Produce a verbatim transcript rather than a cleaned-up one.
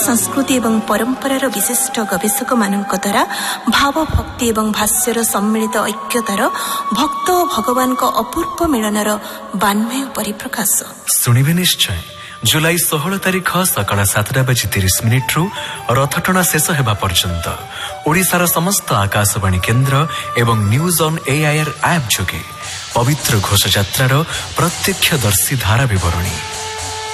संस्कृति एवं परंपरार विशिष्ट गवेषक मानक द्वारा भाव भक्ति एवं भाष्यर सम्मिलित ऐक्यतार भक्त और भगवान को अपूर्व मिलनर बान्मय परिप्रकाश शुणिबे निश्चय। जुलाई षोहल तारिख सकाळ सातटा बजी तीस मिनिट रु रथटଣା शेष हेबा पर्यंत ओडिशार समस्त आकाशवाणी केन्द्र एवं न्यूज ऑन एआईआर ऐप जोगे पवित्र घोष यात्रार प्रत्यक्षदर्शी धारा विवरणी